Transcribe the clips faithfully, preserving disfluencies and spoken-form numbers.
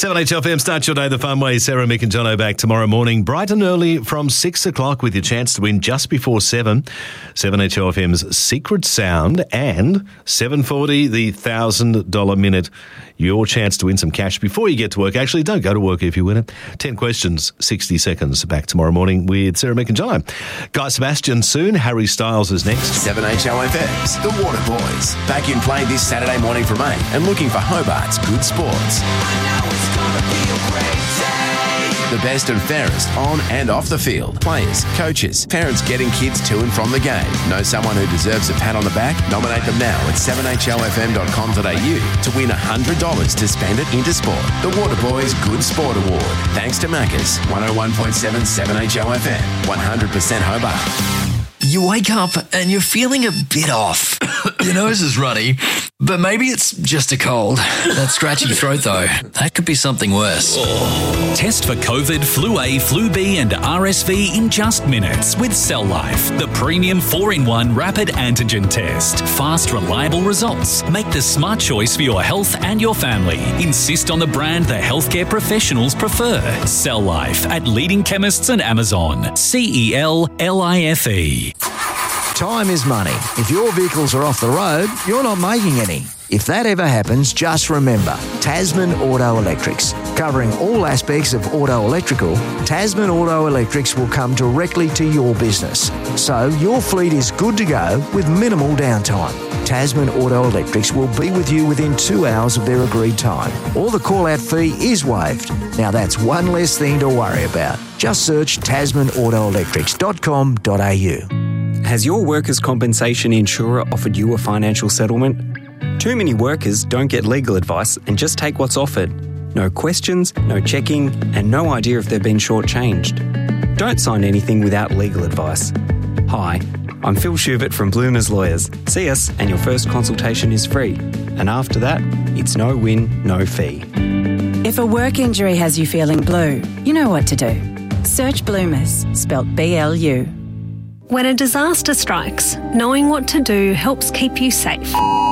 seven H F M, start your day the fun way. Sarah, Mick and Jono back tomorrow morning, bright and early from six o'clock with your chance to win just before seven. seven H F M's Secret Sound and seven forty, the one thousand dollars minute. Your chance to win some cash before you get to work. Actually, don't go to work if you win it. ten questions, sixty seconds. Back tomorrow morning with Sarah, Mick and Jono. Guy Sebastian soon. Harry Styles is next. seven H O F M's The Water Boys. Back in play this Saturday morning from eight and looking for Hobart's good sports. The best and fairest on and off the field. Players, coaches, parents getting kids to and from the game. Know someone who deserves a pat on the back? Nominate them now at seven H L F M dot com dot a u to win one hundred dollars to spend it into sport. The Water Boys Good Sport Award. Thanks to Macca's. one oh one point seven seven H O F M. one hundred percent Hobart. You wake up and you're feeling a bit off. Your nose is runny, but maybe it's just a cold. That scratchy throat, though, that could be something worse. Test for COVID, Flu A, Flu B and R S V in just minutes with Cell Life, the premium four in one rapid antigen test. Fast, reliable results. Make the smart choice for your health and your family. Insist on the brand the healthcare professionals prefer. Cell Life at leading chemists and Amazon. C E L L I F E. Time is money. If your vehicles are off the road, you're not making any. If that ever happens, just remember Tasman Auto Electrics. Covering all aspects of auto electrical, Tasman Auto Electrics will come directly to your business. So your fleet is good to go with minimal downtime. Tasman Auto Electrics will be with you within two hours of their agreed time. Or the call-out fee is waived. Now that's one less thing to worry about. Just search tasman auto electrics dot com dot a u. Has your workers' compensation insurer offered you a financial settlement? Too many workers don't get legal advice and just take what's offered. No questions, no checking, and no idea if they've been shortchanged. Don't sign anything without legal advice. Hi, I'm Phil Schubert from Bloomers Lawyers. See us and your first consultation is free. And after that, it's no win, no fee. If a work injury has you feeling blue, you know what to do. Search Bloomers, spelt B L U. When a disaster strikes, knowing what to do helps keep you safe.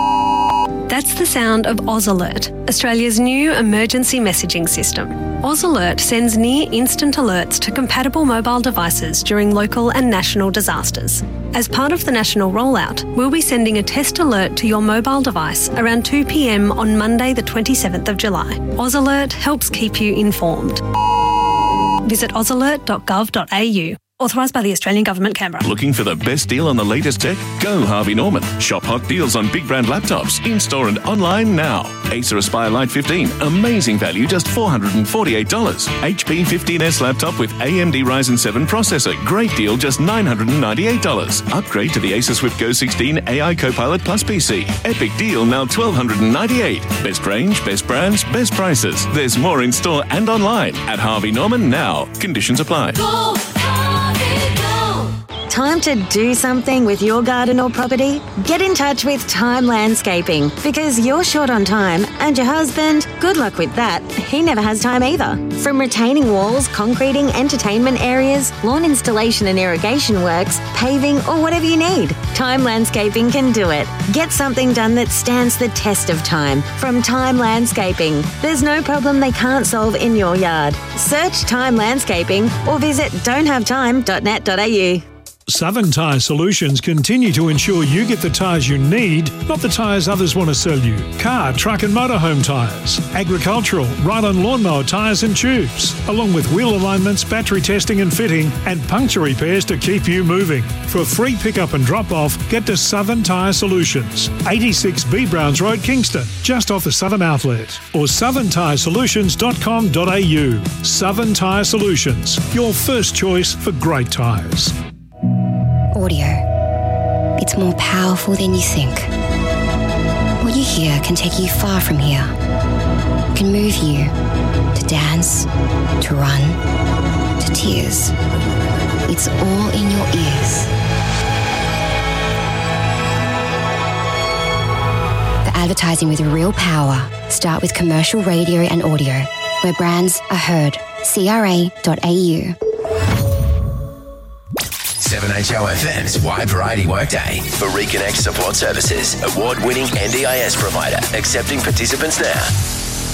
That's the sound of Oz Alert, Australia's new emergency messaging system. Oz Alert sends near-instant alerts to compatible mobile devices during local and national disasters. As part of the national rollout, we'll be sending a test alert to your mobile device around two p m on Monday the twenty-seventh of July. Oz Alert helps keep you informed. Visit oz alert dot gov dot a u. Authorised by the Australian Government, Canberra. Looking for the best deal on the latest tech? Go Harvey Norman. Shop hot deals on big brand laptops, in-store and online now. Acer Aspire Lite fifteen, amazing value, just four hundred forty-eight dollars. H P fifteen S laptop with A M D Ryzen seven processor, great deal, just nine hundred ninety-eight dollars. Upgrade to the Acer Swift Go sixteen A I Copilot Plus P C. Epic deal, now one thousand two hundred ninety-eight dollars. Best range, best brands, best prices. There's more in store and online at Harvey Norman now. Conditions apply. Go! Time to do something with your garden or property? Get in touch with Time Landscaping because you're short on time and your husband, good luck with that, he never has time either. From retaining walls, concreting, entertainment areas, lawn installation and irrigation works, paving or whatever you need, Time Landscaping can do it. Get something done that stands the test of time from Time Landscaping. There's no problem they can't solve in your yard. Search Time Landscaping or visit don't have time dot net dot a u. Southern Tyre Solutions continue to ensure you get the tyres you need, not the tyres others want to sell you. Car, truck and motorhome tyres, agricultural, ride-on lawnmower tyres and tubes, along with wheel alignments, battery testing and fitting, and puncture repairs to keep you moving. For free pick-up and drop-off, get to Southern Tyre Solutions, eighty-six B Browns Road, Kingston, just off the Southern Outlet, or southern tyre solutions dot com dot a u. Southern Tyre Solutions, your first choice for great tyres. Audio. It's more powerful than you think. What you hear can take you far from here. It can move you to dance, to run, to tears. It's all in your ears. For advertising with real power, start with commercial radio and audio, where brands are heard. C R A dot A U. seven H O F M's Wide Variety Workday for Reconnect Support Services, award-winning N D I S provider, accepting participants now.